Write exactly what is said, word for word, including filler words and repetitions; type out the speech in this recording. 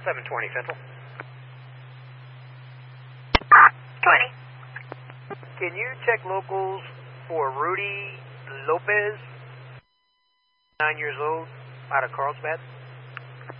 seven twenty Central. twenty. Can you check locals for Rudy Lopez, nine years old, out of Carlsbad?